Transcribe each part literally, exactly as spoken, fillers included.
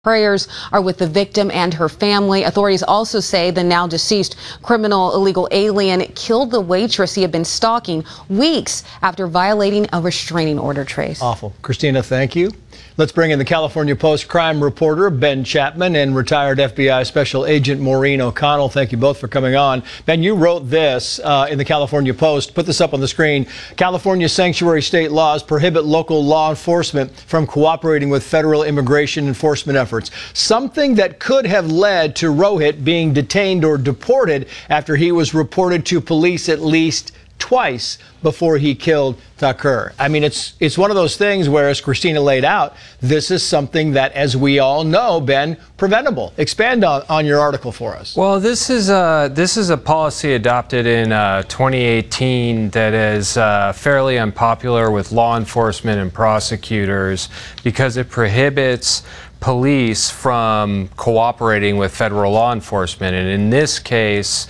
Prayers are with the victim and her family. Authorities also say the now deceased criminal illegal alien killed the waitress he had been stalking weeks after violating a restraining order. Trace. Awful. Christina, thank you. Let's bring in the California Post crime reporter Ben Chapman and retired F B I Special Agent Maureen O'Connell. Thank you both for coming on. Ben, you wrote this uh, in the California Post. Put this up on the screen. California sanctuary state laws prohibit local law enforcement from cooperating with federal immigration enforcement efforts. Something that could have led to Rohit being detained or deported after he was reported to police at least twice before he killed Thakur. I mean, it's it's one of those things where, as Christina laid out, this is something that, as we all know, Ben, preventable. Expand on, on your article for us. Well, this is a, this is a policy adopted in uh, twenty eighteen that is uh, fairly unpopular with law enforcement and prosecutors because it prohibits police from cooperating with federal law enforcement. And in this case,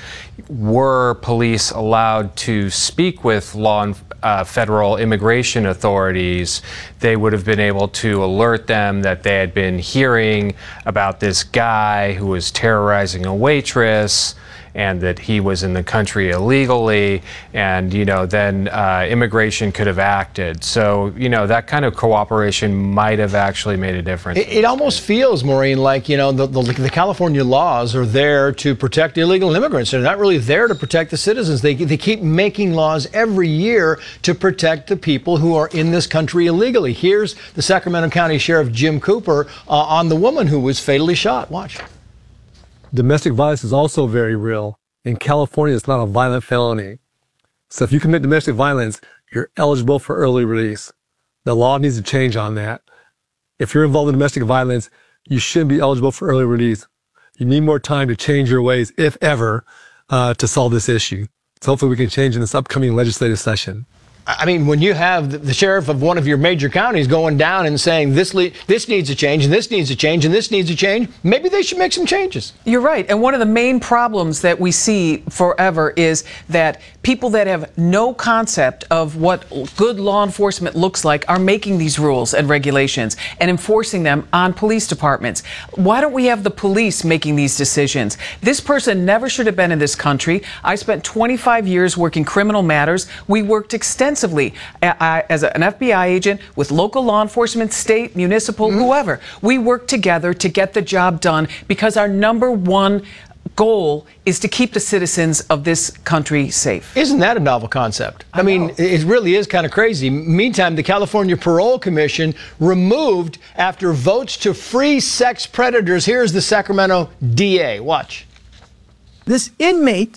were police allowed to speak with law uh, federal immigration authorities, they would have been able to alert them that they had been hearing about this guy who was terrorizing a waitress and that he was in the country illegally, and, you know, then uh, immigration could have acted. So, you know, that kind of cooperation might have actually made a difference. It, it almost feels, Maureen, like, you know, the, the, the California laws are there to protect illegal immigrants. They're not really there to protect the citizens. They, they keep making laws every year to protect the people who are in this country illegally. Here's the Sacramento County Sheriff Jim Cooper uh, on the woman who was fatally shot. Watch. Domestic violence is also very real. In California, it's not a violent felony. So if you commit domestic violence, you're eligible for early release. The law needs to change on that. If you're involved in domestic violence, you shouldn't be eligible for early release. You need more time to change your ways, if ever, uh, to solve this issue. So hopefully we can change in this upcoming legislative session. I mean, when you have the sheriff of one of your major counties going down and saying this le- this needs to change and this needs to change and this needs to change, maybe they should make some changes. You're right. And one of the main problems that we see forever is that people that have no concept of what good law enforcement looks like are making these rules and regulations and enforcing them on police departments. Why don't we have the police making these decisions? This person never should have been in this country. I spent twenty-five years working criminal matters. We worked extensively as an F B I agent with local law enforcement, state, municipal, mm-hmm. whoever. We work together to get the job done because our number one goal is to keep the citizens of this country safe. Isn't that a novel concept? I, I mean, know. It really is kind of crazy. Meantime, the California Parole Commission removed after votes to free sex predators. Here's the Sacramento D A. Watch. This inmate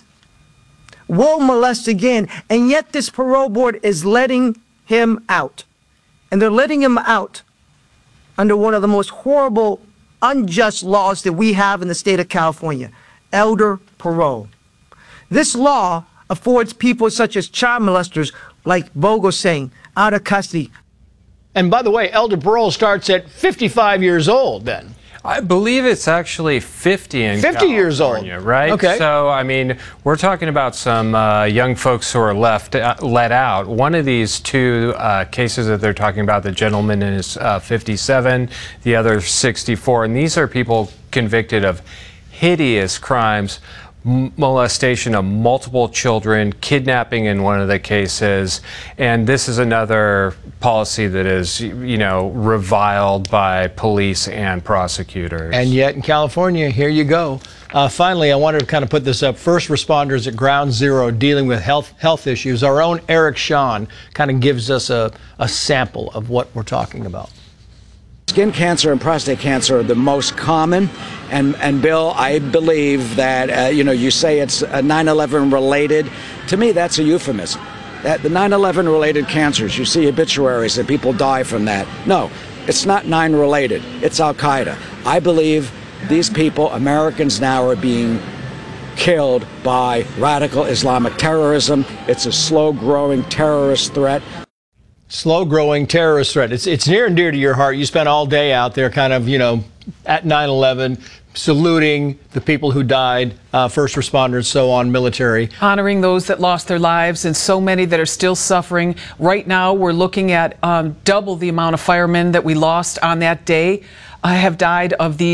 will molest again, and yet this parole board is letting him out. And they're letting him out under one of the most horrible, unjust laws that we have in the state of California, elder parole. This law affords people such as child molesters, like Vogel saying, out of custody. And by the way, elder parole starts at fifty-five years old then. I believe it's actually fifty in fifty California, years old, right? Okay. So, I mean, we're talking about some uh, young folks who are left uh, let out. One of these two uh, cases that they're talking about, the gentleman is uh, fifty-seven, the other sixty-four, and these are people convicted of hideous crimes. Molestation of multiple children, kidnapping in one of the cases, and this is another policy that is, you know, reviled by police and prosecutors. And yet in California, here you go. Uh, finally, I wanted to kind of put this up. First responders at Ground Zero dealing with health health issues. Our own Eric Sean kind of gives us a, a sample of what we're talking about. Skin cancer and prostate cancer are the most common, and, and Bill, I believe that, uh, you know, you say it's nine eleven related. To me, that's a euphemism. That the nine eleven related cancers, you see obituaries that people die from that. No, it's not nine related. It's Al-Qaeda. I believe these people, Americans now, are being killed by radical Islamic terrorism. It's a slow-growing terrorist threat. Slow-growing terrorist threat. It's it's near and dear to your heart. You spent all day out there kind of, you know, at nine eleven, saluting the people who died, uh, first responders, so on, military. Honoring those that lost their lives and so many that are still suffering. Right now, we're looking at um, double the amount of firemen that we lost on that day uh, have died of these.